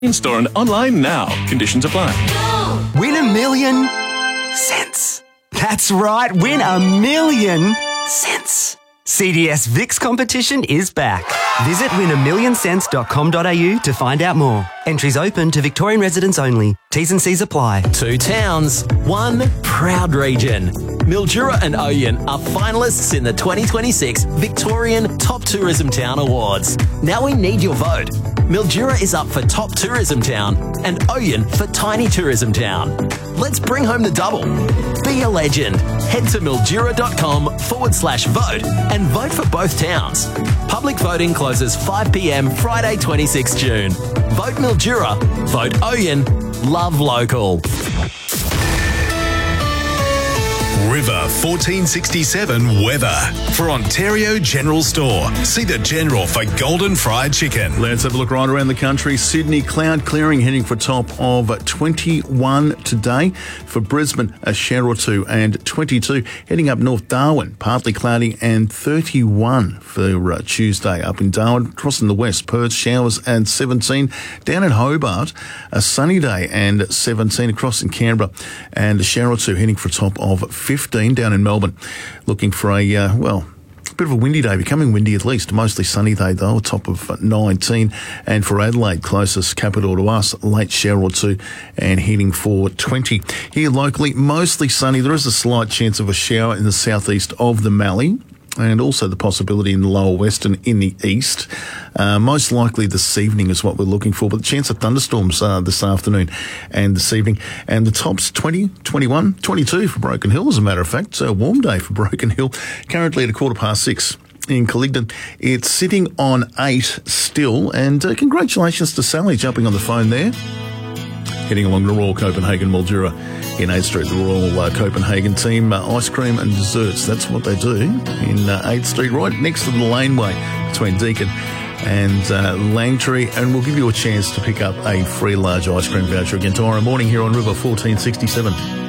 In-store and online now. Conditions apply. Win $1 million cents. That's right, win $1 million cents. CDS VIX competition is back. Visit win1millioncents.com.au to find out more. Entries open to Victorian residents only. T's and C's apply. 2 towns, 1 proud region. Mildura and Oyen are finalists in the 2026 Victorian Top Tourism Town Awards. Now we need your vote. Mildura is up for Top Tourism Town and Oyen for Tiny Tourism Town. Let's bring home the double. Be a legend. Head to mildura.com/vote and vote for both towns. Public voting closes 5 p.m. Friday 26 June. Vote Mildura, vote Oyen, love local. River 1467 weather. For Ontario General Store, see the General for golden fried chicken. Let's have a look right around the country. Sydney, cloud clearing, heading for a top of 21 today. For Brisbane, a shower or two, and 22. Heading up north, Darwin, partly cloudy, and 31 for Tuesday up in Darwin. Crossing the west, Perth, showers and 17. Down in Hobart, a sunny day and 17. Across in Canberra, and a shower or two, heading for a top of 15 down in Melbourne. Looking for a bit of a windy day, becoming windy at least. Mostly sunny day though, a top of 19. And for Adelaide, closest capital to us, late shower or two and heading for 20. Here locally, mostly sunny. There is a slight chance of a shower in the southeast of the Mallee, and also the possibility in the lower west and in the east. Most likely this evening is what we're looking for, but the chance of thunderstorms this afternoon and this evening. And the tops 20, 21, 22 for Broken Hill, as a matter of fact. So a warm day for Broken Hill. Currently at 6:15 in Coligton. It's sitting on 8 still, and congratulations to Sally jumping on the phone there. Heading along the Royal Copenhagen Mildura in 8th Street, the Royal Copenhagen team, ice cream and desserts. That's what they do in 8th Street, right next to the laneway between Deakin and Langtree. And we'll give you a chance to pick up a free large ice cream voucher again tomorrow morning here on River 1467.